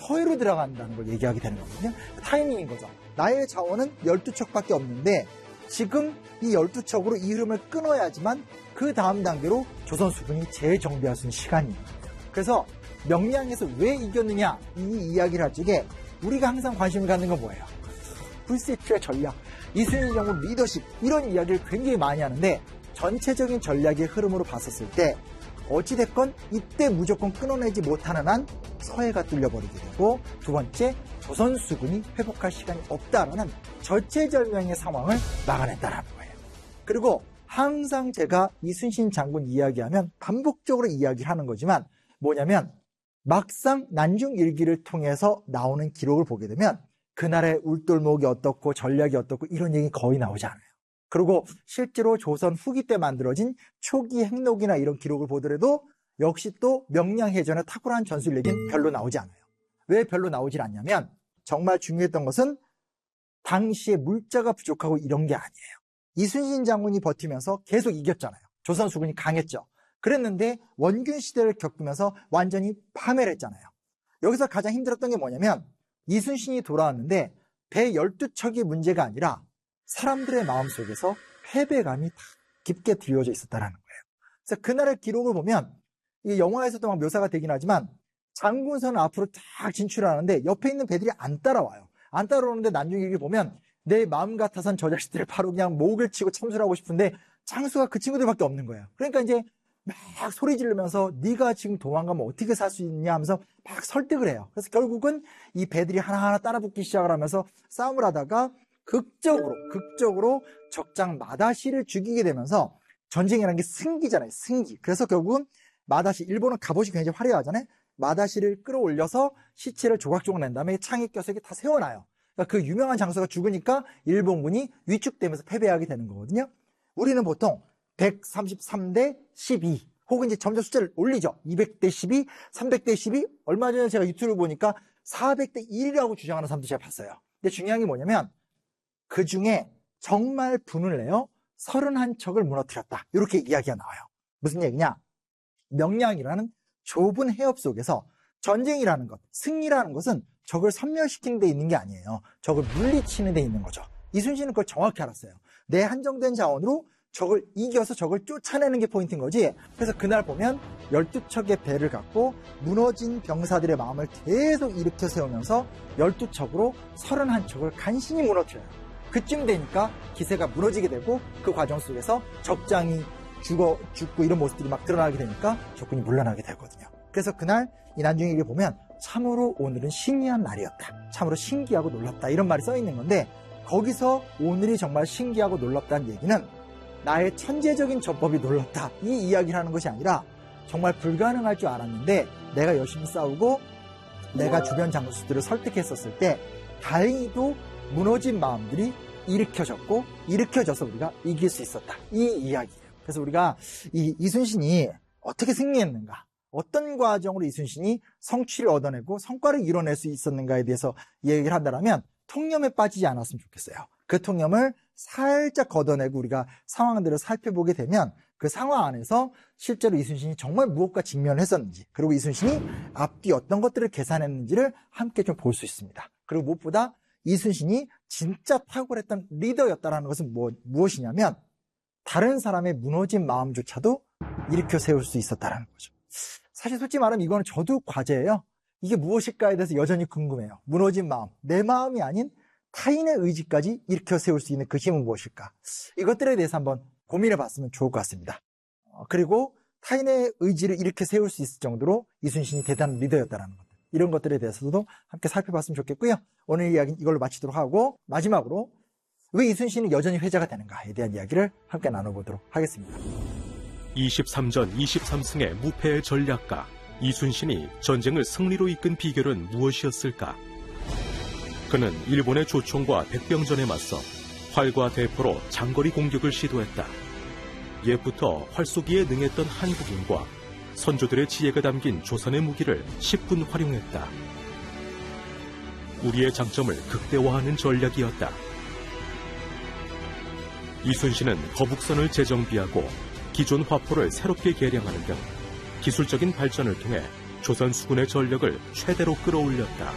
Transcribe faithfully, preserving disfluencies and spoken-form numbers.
서해로 들어간다는 걸 얘기하게 되는 거거든요. 타이밍인 거죠. 나의 자원은 열두 척밖에 없는데 지금 이 열두 척으로 이 흐름을 끊어야지만 그 다음 단계로 조선수군이 재정비할 수 있는 시간이에요. 그래서 명량에서 왜 이겼느냐 이 이야기를 할 적에 우리가 항상 관심을 갖는 건 뭐예요? 불세출의 전략, 이순신 장군 리더십 이런 이야기를 굉장히 많이 하는데 전체적인 전략의 흐름으로 봤었을 때 어찌됐건 이때 무조건 끊어내지 못하는 한 서해가 뚫려버리게 되고 두 번째 조선수군이 회복할 시간이 없다라는 절체절명의 상황을 막아냈다는 거예요. 그리고 항상 제가 이순신 장군 이야기하면 반복적으로 이야기를 하는 거지만 뭐냐면 막상 난중일기를 통해서 나오는 기록을 보게 되면 그날의 울돌목이 어떻고 전략이 어떻고 이런 얘기 거의 나오지 않아요. 그리고 실제로 조선 후기 때 만들어진 초기 행록이나 이런 기록을 보더라도 역시 또 명량해전의 탁월한 전술 얘기는 별로 나오지 않아요. 왜 별로 나오질 않냐면 정말 중요했던 것은 당시에 물자가 부족하고 이런 게 아니에요. 이순신 장군이 버티면서 계속 이겼잖아요. 조선 수군이 강했죠. 그랬는데 원균 시대를 겪으면서 완전히 파멸을 했잖아요. 여기서 가장 힘들었던 게 뭐냐면 이순신이 돌아왔는데 배 열두 척이 문제가 아니라 사람들의 마음속에서 패배감이 깊게 드리워져 있었다는 거예요. 그래서 그날의 기록을 보면 이게 영화에서도 막 묘사가 되긴 하지만 장군선은 앞으로 쫙 진출하는데 옆에 있는 배들이 안 따라와요. 안 따라오는데 난중일기 보면 내 마음 같아선 저 자식들을 바로 그냥 목을 치고 참수하고 싶은데 장수가 그 친구들밖에 없는 거예요. 그러니까 이제 막 소리 지르면서 네가 지금 도망가면 어떻게 살 수 있냐 하면서 막 설득을 해요. 그래서 결국은 이 배들이 하나하나 따라붙기 시작을 하면서 싸움을 하다가 극적으로 극적으로 적장 마다시를 죽이게 되면서 전쟁이라는 게 승기잖아요. 승기. 그래서 결국은 마다시, 일본은 갑옷이 굉장히 화려하잖아요. 마다시를 끌어올려서 시체를 조각조각 낸 다음에 창에 껴서 이렇게 다 세워놔요. 그러니까 그 유명한 장수가 죽으니까 일본군이 위축되면서 패배하게 되는 거거든요. 우리는 보통 백삼십삼 대 십이 혹은 이제 점점 숫자를 올리죠. 이백 대 십이, 삼백 대 십이. 얼마 전에 제가 유튜브를 보니까 사백 대 일이라고 주장하는 사람도 제가 봤어요. 근데 중요한 게 뭐냐면 그 중에 정말 분을 내요. 서른한 척을 무너뜨렸다. 이렇게 이야기가 나와요. 무슨 얘기냐? 명량이라는 좁은 해협 속에서 전쟁이라는 것, 승리라는 것은 적을 섬멸시키는 데 있는 게 아니에요. 적을 물리치는 데 있는 거죠. 이순신은 그걸 정확히 알았어요. 내 한정된 자원으로 적을 이겨서 적을 쫓아내는 게 포인트인 거지. 그래서 그날 보면 열두 척의 배를 갖고 무너진 병사들의 마음을 계속 일으켜 세우면서 열두 척으로 서른한 척을 간신히 무너뜨려요. 그쯤 되니까 기세가 무너지게 되고 그 과정 속에서 적장이 죽어 죽고 이런 모습들이 막 드러나게 되니까 적군이 물러나게 되거든요. 그래서 그날 이 난중일기를 보면 참으로 오늘은 신기한 날이었다. 참으로 신기하고 놀랍다. 이런 말이 써 있는 건데 거기서 오늘이 정말 신기하고 놀랍다는 얘기는 나의 천재적인 전법이 놀랍다. 이 이야기를 하는 것이 아니라 정말 불가능할 줄 알았는데 내가 열심히 싸우고 내가 주변 장수들을 설득했었을 때 다행히도 무너진 마음들이 일으켜졌고 일으켜져서 우리가 이길 수 있었다. 이 이야기예요. 그래서 우리가 이 이순신이 어떻게 승리했는가, 어떤 과정으로 이순신이 성취를 얻어내고 성과를 이뤄낼 수 있었는가에 대해서 얘기를 한다면 통념에 빠지지 않았으면 좋겠어요. 그 통념을 살짝 걷어내고 우리가 상황들을 살펴보게 되면 그 상황 안에서 실제로 이순신이 정말 무엇과 직면을 했었는지, 그리고 이순신이 앞뒤 어떤 것들을 계산했는지를 함께 좀 볼 수 있습니다. 그리고 무엇보다 이순신이 진짜 탁월했던 리더였다는 것은 뭐, 무엇이냐면 다른 사람의 무너진 마음조차도 일으켜 세울 수 있었다는 거죠. 사실 솔직히 말하면 이거는 저도 과제예요. 이게 무엇일까에 대해서 여전히 궁금해요. 무너진 마음, 내 마음이 아닌 타인의 의지까지 일으켜 세울 수 있는 그 힘은 무엇일까? 이것들에 대해서 한번 고민해 봤으면 좋을 것 같습니다. 어, 그리고 타인의 의지를 일으켜 세울 수 있을 정도로 이순신이 대단한 리더였다는 것, 이런 것들에 대해서도 함께 살펴봤으면 좋겠고요. 오늘 이야기는 이걸로 마치도록 하고 마지막으로 왜 이순신이 여전히 회자가 되는가에 대한 이야기를 함께 나눠보도록 하겠습니다. 이십삼 전 이십삼 승의 무패의 전략가 이순신이 전쟁을 승리로 이끈 비결은 무엇이었을까? 그는 일본의 조총과 백병전에 맞서 활과 대포로 장거리 공격을 시도했다. 옛부터 활쏘기에 능했던 한국인과 선조들의 지혜가 담긴 조선의 무기를 십분 활용했다. 우리의 장점을 극대화하는 전략이었다. 이순신은 거북선을 재정비하고 기존 화포를 새롭게 개량하는 등 기술적인 발전을 통해 조선 수군의 전력을 최대로 끌어올렸다.